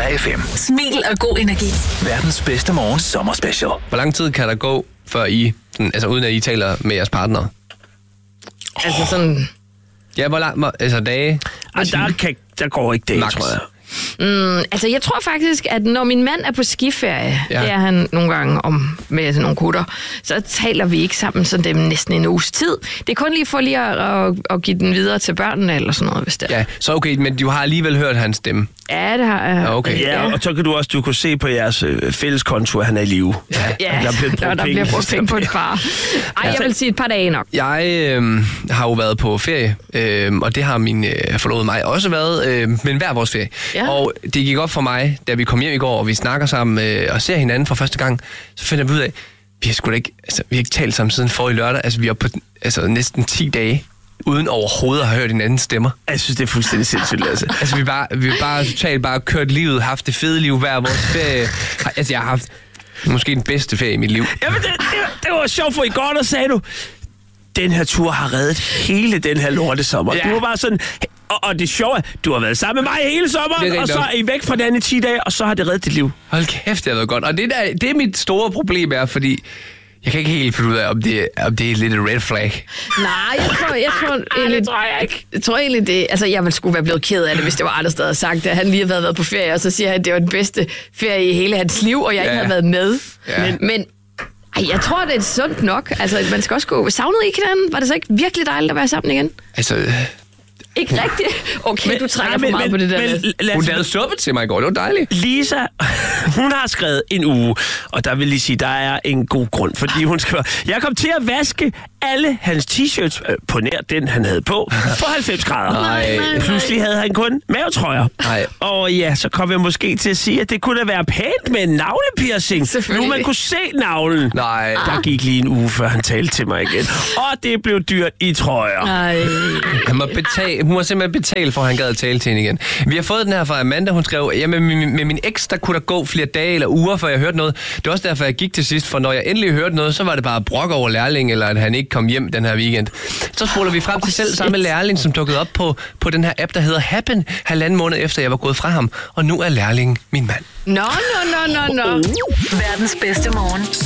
Fire FM. Smil og god energi. Verdens bedste morgen sommerspecial. Hvor lang tid kan der gå, før I, sådan, altså uden at I taler med jeres partner? Altså sådan... Ja, hvor lang, altså dage? Der går ikke det, Max. tror jeg. Altså, jeg tror faktisk, at når min mand er på skiferie, det er han nogle gange med sådan nogle kutter, så taler vi ikke sammen sådan dem næsten en uges tid. Det er kun lige for lige at give den videre til børnene eller sådan noget, hvis det er. Ja, så okay, men du har alligevel hørt hans stemme? Ja, det har jeg. Ja, okay. Ja, og så kan du kunne se på jeres fælleskonto, at han er i live. Ja, der bliver brugt penge på et par. Ej, jeg vil sige et par dage nok. Jeg har jo været på ferie, og det har min forlovede mig også været, men hver vores ferie. Ja. Og det gik op for mig, da vi kom hjem i går, og vi snakker sammen og ser hinanden for første gang, så finder vi ud af, vi har ikke talt sammen siden forrige lørdag. Altså, vi er på næsten 10 dage, uden overhovedet at have hørt hinandens stemmer. Jeg synes, det er fuldstændig sindssygt, altså. Altså, vi har bare totalt kørt livet, haft det fede liv hver vores ferie. Altså, jeg har haft måske den bedste ferie i mit liv. Jamen, det var sjovt, for i går, der sagde du, den her tur har reddet hele den her lortesommer. Ja. Du var bare sådan... Og det sjove er, du har været sammen med mig hele sommeren, og så er I væk fra den i 10 dage, og så har det reddet dit liv. Hold kæft, det har været godt. Og det er mit store problem er, fordi jeg kan ikke helt finde ud af, om det er lidt et red flag. Nej, jeg tror egentlig... det tror jeg ikke. Jeg tror egentlig det... Altså, jeg ville sgu være blevet ked af det, hvis det var andre steder sagt, at han lige havde været på ferie, og så siger han, at det var den bedste ferie i hele hans liv, og jeg ikke havde været med. Ja. Men jeg tror, det er sundt nok. Altså, man skal også gå... Savnede I hinanden? Var det så ikke virkelig dejligt at være sammen igen? Altså... Ikke rigtigt? Okay, du trækker for meget på det der. Hun lavede suppe til mig i går, det var dejligt. Lisa, hun har skrevet en uge, og der vil lige sige, der er en god grund, fordi hun skriver, jeg kom til at vaske alle hans t-shirts på nær den, han havde på 90 grader. Nej. Pludselig havde han kun mavetrøjer. Nej. Og ja, så kom jeg måske til at sige, at det kunne da være pænt med en navlepiercing. Nu man kunne se navlen. Nej. Der gik lige en uge, før han talte til mig igen. Og det blev dyrt i trøjer. Nej. Hun må simpelthen betale for, at han gad at tale til hende igen. Vi har fået den her fra Amanda, hun skrev, med min eks, der kunne der gå flere dage eller uger, før jeg hørte noget. Det var også derfor, jeg gik til sidst, for når jeg endelig hørte noget, så var det bare brok over Lærling, eller at han ikke kom hjem den her weekend. Så spoler vi frem til selv samme Lærling, som dukkede op på den her app, der hedder Happen, 1,5 måned efter jeg var gået fra ham. Og nu er Lærling min mand. Nå. Verdens bedste morgen.